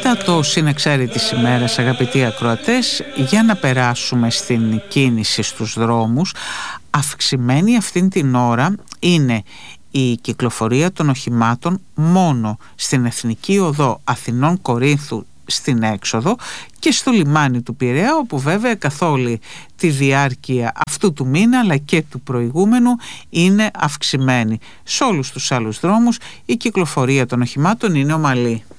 Μετά το συνεξάρι της ημέρας, αγαπητοί ακροατές, για να περάσουμε στην κίνηση στους δρόμους. Αυξημένη αυτήν την ώρα είναι η κυκλοφορία των οχημάτων μόνο στην Εθνική Οδό Αθηνών Κορίνθου στην έξοδο και στο λιμάνι του Πειραιά, όπου βέβαια καθ' όλη τη διάρκεια αυτού του μήνα αλλά και του προηγούμενου είναι αυξημένη. Σε όλους τους άλλους δρόμους η κυκλοφορία των οχημάτων είναι ομαλή.